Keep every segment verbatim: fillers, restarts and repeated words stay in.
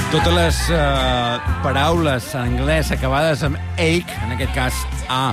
Totes les uh, paraules en anglès acabades amb ache, en aquest cas A,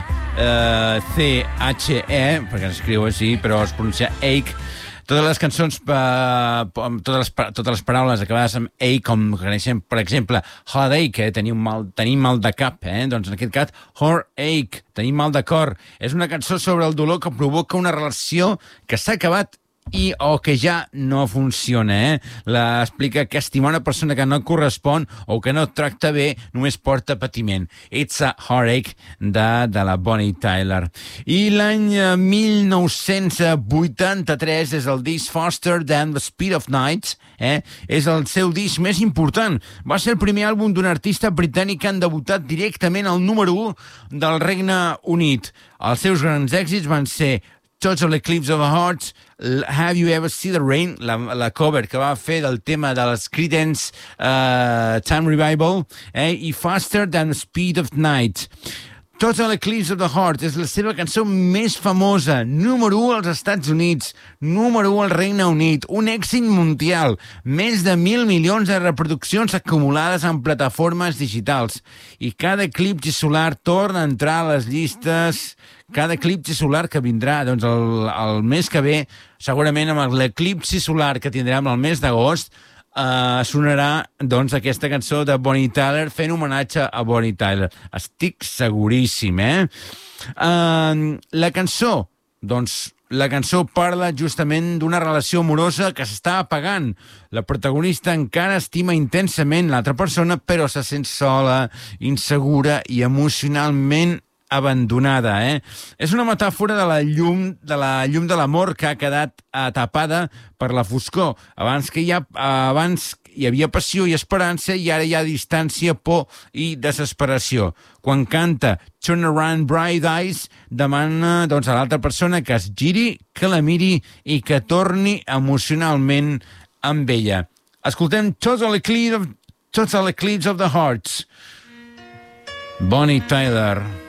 C H E, perquè s'escriu així, però es pronuncia ache. Totes les cançons, uh, totes, les, totes les paraules acabades amb ache, com coneixem, per exemple, headache, eh? tenim, mal, tenim mal de cap, eh? doncs en aquest cas, heartache, tenim mal de cor. És una cançó sobre el dolor que provoca una relació que s'ha acabat i o que ja no funciona, eh? L'explica que estimar una persona que no correspon o que no tracta bé només porta patiment. It's a Heartache de, de la Bonnie Tyler. I l'any mil nou-cents vuitanta-tres és el disc Faster Than the Speed of Night, eh? És el seu disc més important. Va ser el primer àlbum d'un artista britànic que han debutat directament al número u del Regne Unit. Els seus grans èxits van ser Total Eclipse of the Heart, Have You Ever Seen the Rain, la, la cover que va fer del tema de les Creedence uh, Time Revival, eh? i Faster Than the Speed of Night. Total Eclipse of the Heart és la seva cançó més famosa, número u als Estats Units, número u al Regne Unit, un èxit mundial, més de mil milions de reproduccions acumulades en plataformes digitals. I cada eclipsi solar torna a entrar a les llistes, cada eclipsi solar que vindrà doncs, el, el mes que ve, segurament amb l'eclipsi solar que tindrem el mes d'agost, Uh, sonarà doncs, aquesta cançó de Bonnie Tyler fent homenatge a Bonnie Tyler. Estic seguríssim, eh? Uh, la cançó, doncs, la cançó parla justament d'una relació amorosa que s'està apagant. La protagonista encara estima intensament l'altra persona, però se sent sola, insegura i emocionalment abandonada, eh? És una metàfora de la llum de la llum de l'amor que ha quedat tapada per la foscor. Abans que hi ha, abans hi havia passió i esperança i ara hi ha distància, por i desesperació. Quan canta Turn Around Bright Eyes, demana doncs, a l'altra persona que es giri, que la miri i que torni emocionalment amb ella. Escoltem Total Eclipse of, Total Eclipse of the Heart. Bonnie Tyler.